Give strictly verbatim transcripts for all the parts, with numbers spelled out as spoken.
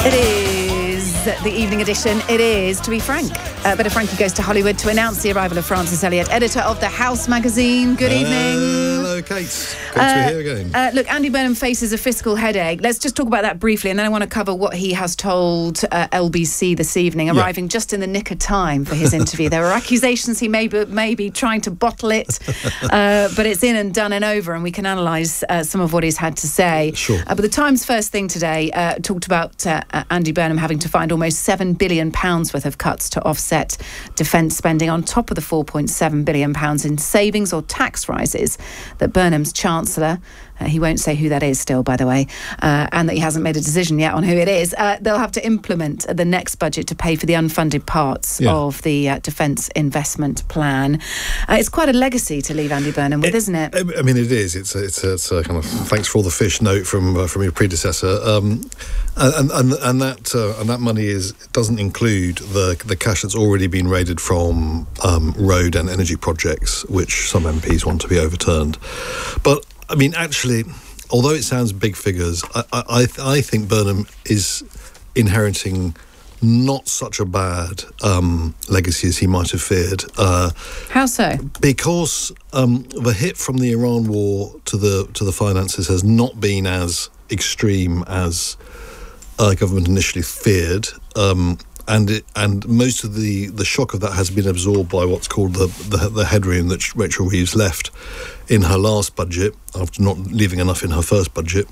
It is the evening edition. It is, to be frank. Uh, but Frankie goes to Hollywood to announce the arrival of Francis Elliott, editor of The House magazine. Good evening. Hello, Kate. Good uh, to be here again. Uh, look, Andy Burnham faces a fiscal headache. Let's just talk about that briefly, and then I want to cover what he has told uh, L B C this evening, arriving yeah. just in the nick of time for his interview. There are accusations he may be, may be trying to bottle it, uh, but it's in and done and over, and we can analyse uh, some of what he's had to say. Sure. Uh, but the Times first thing today uh, talked about uh, Andy Burnham having to find almost seven billion pounds worth of cuts to offset defence spending on top of the four point seven billion pounds in savings or tax rises that Burnham's Chancellor, uh, he won't say who that is still, by the way, uh, and that he hasn't made a decision yet on who it is, uh, they'll have to implement the next budget to pay for the unfunded parts yeah. of the uh, defence investment plan. Uh, it's quite a legacy to leave Andy Burnham with, it, isn't it? I mean, it is. It's a, it's a, it's a kind of thanks for all the fish note from uh, from your predecessor, um, and and and that uh, and that money is doesn't include the the cash that's already been raided from um, road and energy projects, which some M Ps want to be overturned. But I mean, actually, although it sounds big figures, I I, I think Burnham is inheriting not such a bad um, legacy as he might have feared. Uh, How so? Because um, the hit from the Iran war to the to the finances has not been as extreme as uh, government initially feared, um, and it, and most of the, the shock of that has been absorbed by what's called the the, the headroom that Rachel Reeves left in her last budget after not leaving enough in her first budget.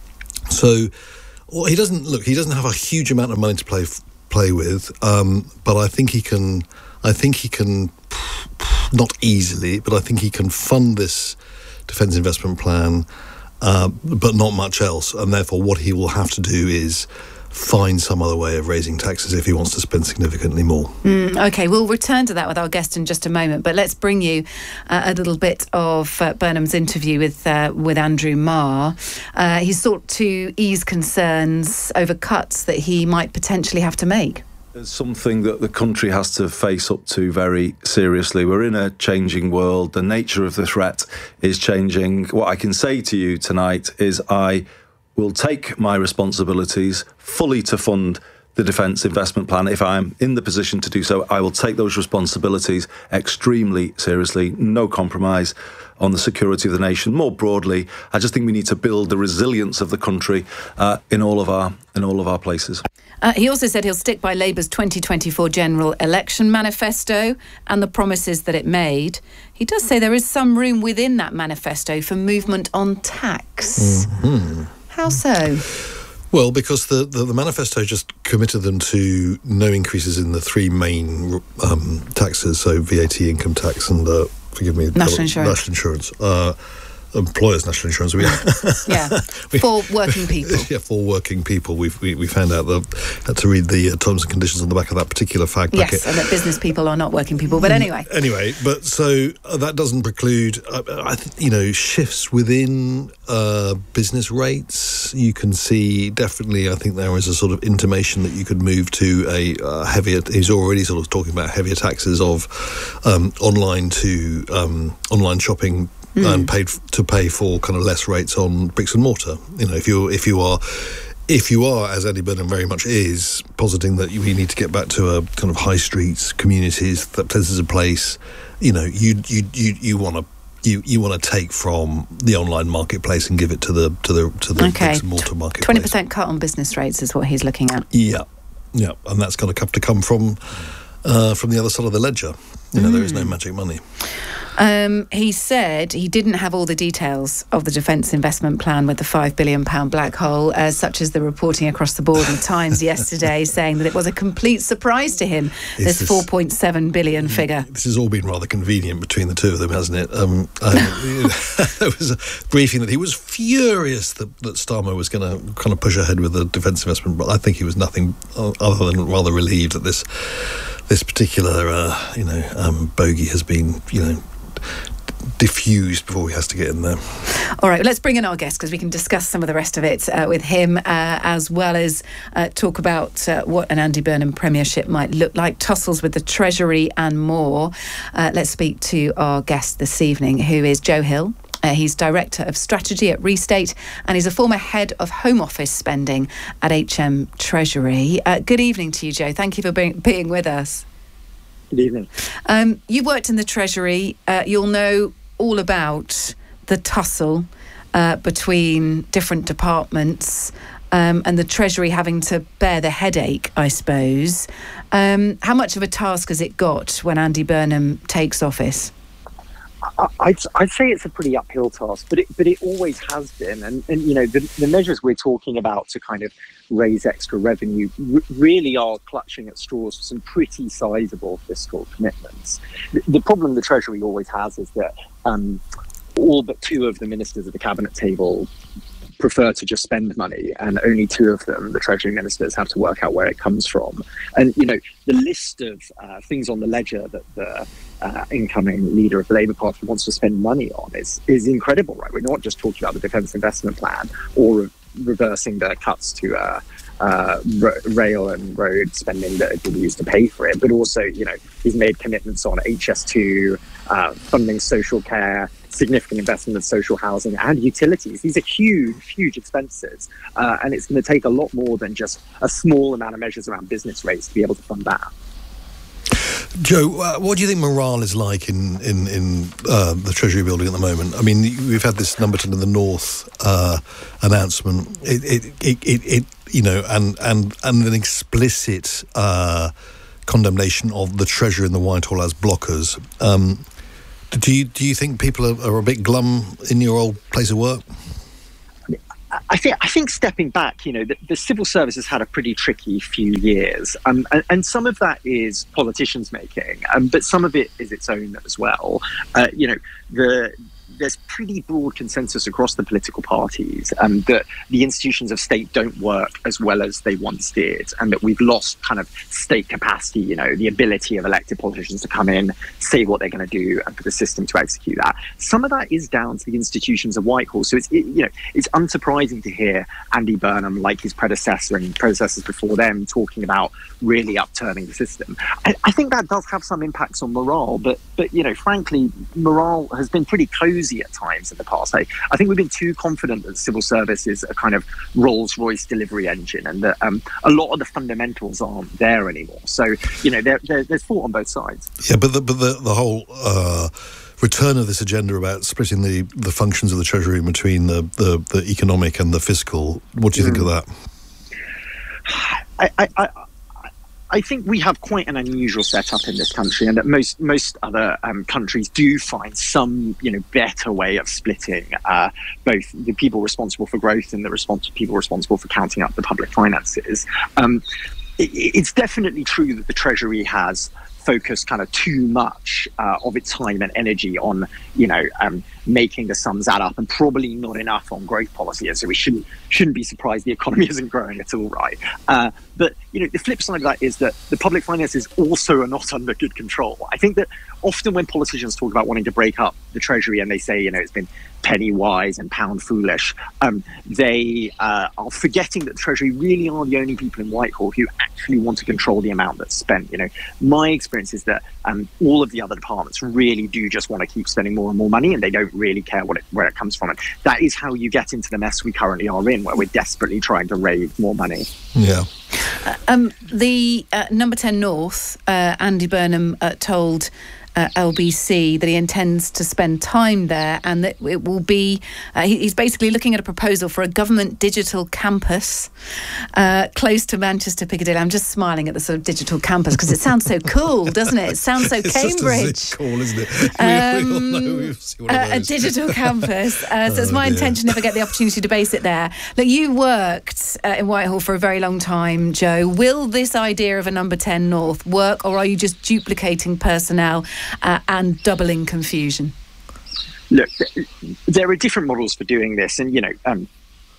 So, well, he doesn't look. He doesn't have a huge amount of money to play. play with, um, but I think he can I think he can not easily, but I think he can fund this defence investment plan, uh, but not much else, and therefore what he will have to do is find some other way of raising taxes if he wants to spend significantly more. Mm, OK, we'll return to that with our guest in just a moment, but let's bring you uh, a little bit of uh, Burnham's interview with uh, with Andrew Marr. Uh, he sought to ease concerns over cuts that he might potentially have to make. It's something that the country has to face up to very seriously. We're in a changing world. The nature of the threat is changing. What I can say to you tonight is I will take my responsibilities fully to fund the defence investment plan. If I'm in the position to do so, I will take those responsibilities extremely seriously. No compromise on the security of the nation. More broadly, I just think we need to build the resilience of the country uh, in all of our in all of our places. Uh, he also said he'll stick by Labour's twenty twenty-four general election manifesto and the promises that it made. He does say there is some room within that manifesto for movement on tax. Mm-hmm. How so? Well, because the, the, the manifesto just committed them to no increases in the three main um, taxes, so V A T, income tax, and, uh, forgive me, national insurance. National insurance. Uh, employers' national insurance. We, yeah, we, for working people. Yeah, for working people. We've, we we found out that had to read the uh, terms and conditions on the back of that particular fag packet. Yes, and that business people are not working people. But anyway. Anyway, but so uh, that doesn't preclude, uh, I th- you know, shifts within uh, business rates. You can see definitely, I think there is a sort of intimation that you could move to a uh, heavier, he's already sort of talking about heavier taxes of um, online to um, online shopping, Mm. and paid f- to pay for kind of less rates on bricks and mortar. You know, if you if you are if you are, as Andy Burnham very much is, positing that we need to get back to a kind of high streets, communities, that places of place. You know, you you you you want to. You, you want to take from the online marketplace and give it to the to the to the okay. bricks and mortar marketplace. Twenty percent cut on business rates is what he's looking at. Yeah, yeah, and that's got to come to come from uh, from the other side of the ledger. You know, mm. there is no magic money. Um, he said he didn't have all the details of the defence investment plan with the five billion pounds black hole, uh, such as the reporting across the board in Times yesterday, saying that it was a complete surprise to him, this, this four point seven billion pounds figure. This has all been rather convenient between the two of them, hasn't it? Um, I, there was a briefing that he was furious that, that Starmer was going to kind of push ahead with the defence investment, but I think he was nothing other than rather relieved that this this particular, uh, you know, um, bogey has been, you know, diffused before he has to get in there. All right, let's bring in our guest because we can discuss some of the rest of it uh, with him, uh, as well as uh, talk about uh, what an Andy Burnham premiership might look like, tussles with the Treasury and more. Uh, let's speak to our guest this evening, who is Joe Hill. Uh, he's Director of Strategy at Restate, and he's a former Head of Home Office Spending at H M Treasury. Uh, good evening to you, Joe. Thank you for being, being with us. Good evening. Um, you've worked in the Treasury. Uh, you'll know all about the tussle uh, between different departments um, and the Treasury having to bear the headache, I suppose. Um, how much of a task has it got when Andy Burnham takes office? I'd, I'd say it's a pretty uphill task, but it, but it always has been. And, and you know, the, the measures we're talking about to kind of raise extra revenue r- really are clutching at straws for some pretty sizable fiscal commitments. The, the problem the Treasury always has is that um, all but two of the ministers at the cabinet table prefer to just spend money, and only two of them, the Treasury ministers, have to work out where it comes from. And, you know, the list of uh, things on the ledger that the uh, incoming leader of the Labour Party wants to spend money on is is incredible, right? We're not just talking about the Defence Investment Plan or re- reversing the cuts to uh, uh, r- rail and road spending that had been used to pay for it, but also, you know, he's made commitments on H S two, uh, funding social care, significant investment in social housing and utilities. These are huge, huge expenses. Uh, and it's going to take a lot more than just a small amount of measures around business rates to be able to fund that. Joe, uh, what do you think morale is like in in, in uh, the Treasury building at the moment? I mean, we've had this number ten in the North uh, announcement. It, it, it, it, it, you know, and and and an explicit uh, condemnation of the Treasury and the Whitehall as blockers. Um, do you do you think people are, are a bit glum in your old place of work? I think I think stepping back, you know, the, the civil service has had a pretty tricky few years, um, and, and some of that is politicians making, um, but some of it is its own as well. Uh, you know, the there's pretty broad consensus across the political parties um, that the institutions of state don't work as well as they once did, and that we've lost kind of state capacity, you know, the ability of elected politicians to come in, say what they're going to do, and for the system to execute that. Some of that is down to the institutions of Whitehall. So it's, it, you know, it's unsurprising to hear Andy Burnham, like his predecessor and predecessors before them, talking about really upturning the system. I, I think that does have some impacts on morale, but, but you know, frankly, morale has been pretty cozy at times in the past. I, I think we've been too confident that the civil service is a kind of Rolls-Royce delivery engine, and that um, a lot of the fundamentals aren't there anymore. So, you know, there, there, there's fault on both sides. Yeah, but the, but the, the whole uh, return of this agenda about splitting the, the functions of the Treasury between the, the, the economic and the fiscal, what do you mm. think of that? I, I, I I think we have quite an unusual setup in this country, and that most most other um, countries do find some, you know, better way of splitting uh, both the people responsible for growth and the respons- people responsible for counting up the public finances. Um, it, it's definitely true that the Treasury has focused kind of too much uh, of its time and energy on, you know, um, making the sums add up, and probably not enough on growth policy. And so we shouldn't shouldn't be surprised the economy isn't growing at all, right? Uh, but, you know, the flip side of that is that the public finances also are not under good control. I think that often when politicians talk about wanting to break up the Treasury and they say, you know, it's been penny wise and pound foolish, um, they uh, are forgetting that the Treasury really are the only people in Whitehall who actually want to control the amount that's spent. You know, my experience is that um, all of the other departments really do just want to keep spending more and more money, and they don't really care what it, where it comes from. And that is how you get into the mess we currently are in, where we're desperately trying to raise more money. Yeah. Uh, um, the uh, number ten North, uh, Andy Burnham uh, told Uh, L B C that he intends to spend time there, and that it will be uh, he, he's basically looking at a proposal for a government digital campus uh, close to Manchester Piccadilly. I'm just smiling at the sort of digital campus because it sounds so cool, doesn't it? It sounds so it's Cambridge. It's just cool, isn't it? Um, we, we all know we've seen one of a, a digital campus. Uh, so oh, it's my dear. intention if I get the opportunity to base it there. Look, you worked uh, in Whitehall for a very long time, Joe. Will this idea of a number ten North work, or are you just duplicating personnel Uh, and doubling confusion? Look, there are different models for doing this, and you know, um,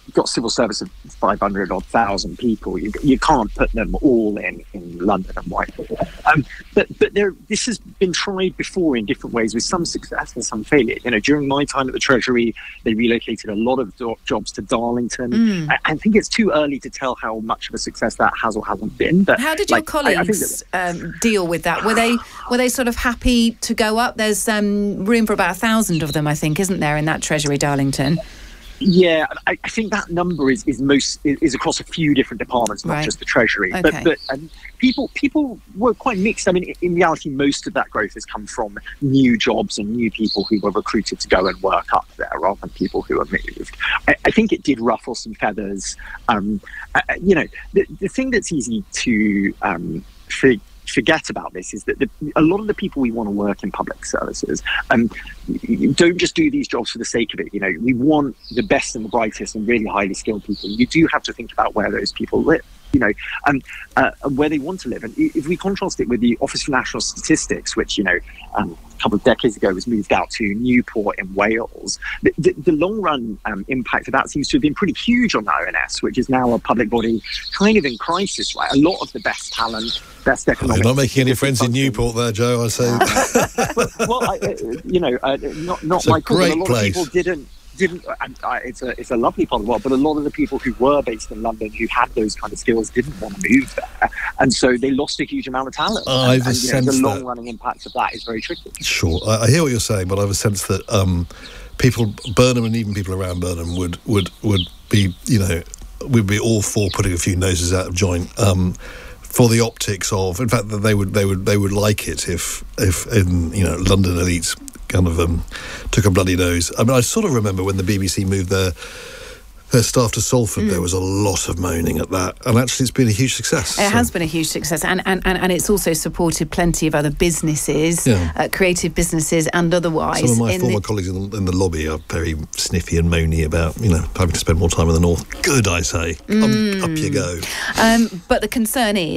got civil service of five hundred odd thousand people. You, you can't put them all in, in London and Whitehall. Um, but but there, this has been tried before in different ways with some success and some failure. You know, during my time at the Treasury, they relocated a lot of do- jobs to Darlington. Mm. I, I think it's too early to tell how much of a success that has or hasn't been. But how did your like, colleagues I, I think that, um, deal with that? Were they were they sort of happy to go up? There's um, room for about a thousand of them, I think, isn't there, in that Treasury, Darlington? Yeah, I, I think that number is is most is across a few different departments, not right. just the Treasury. Okay. But but um, people people were quite mixed. I mean, in reality, most of that growth has come from new jobs and new people who were recruited to go and work up there, rather than people who have moved. I, I think it did ruffle some feathers. Um, uh, you know, the the thing that's easy to um, fig- forget about this is that the, a lot of the people we want to work in public services um, don't just do these jobs for the sake of it. You know, we want the best and the brightest and really highly skilled people. You do have to think about where those people live, you know, um, uh, and where they want to live. And if we contrast it with the Office for National Statistics, which, you know, um, a couple of decades ago was moved out to Newport in Wales, the, the, the long run um, impact of that seems to have been pretty huge on the O N S, which is now a public body kind of in crisis, right? A lot of the best talent, best economic... You're not making any friends in Newport there, Joe, I say. well, well I, uh, you know, uh, not, not it's my a call, great a lot place. of people didn't Didn't uh, uh, it's a it's a lovely part of the world, but a lot of the people who were based in London who had those kind of skills didn't want to move there, and so they lost a huge amount of talent. I have and, a and, you know, sense the that- long-running impact of that is very tricky. Sure, I, I hear what you're saying, but I have a sense that um, people, Burnham and even people around Burnham would would would be, you know, would be all for putting a few noses out of joint. Um, for the optics of, in fact, that they would they would they would like it if if in you know London elites kind of um, took a bloody nose. I mean, I sort of remember when the B B C moved their their staff to Salford, mm. there was a lot of moaning at that, and actually it's been a huge success. It so. has been a huge success, and, and, and, and it's also supported plenty of other businesses, yeah. uh, creative businesses and otherwise. Some of my in former the... colleagues in the, in the lobby are very sniffy and moany about, you know, having to spend more time in the north. Good, I say. Mm. Up, up you go. Um, but the concern is